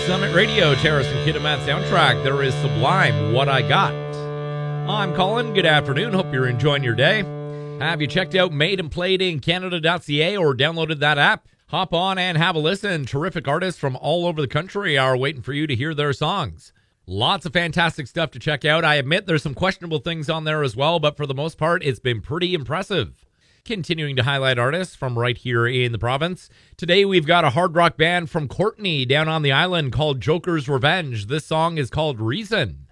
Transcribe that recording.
Summit Radio, Terrace and Kitimat soundtrack. There is Sublime, What I Got. I'm Colin. Good afternoon. Hope you're enjoying your day. Have you checked out madeandplayedincanada.ca or downloaded that app? Hop on and have a listen. Terrific artists from all over the country are waiting for you to hear their songs. Lots of fantastic stuff to check out. I admit there's some questionable things on there as well, but for the most part, it's been pretty impressive. Continuing to highlight artists from right here in the province. Today we've got a hard rock band from Courtenay down on the island called Joker's Revenge. This song is called Reason.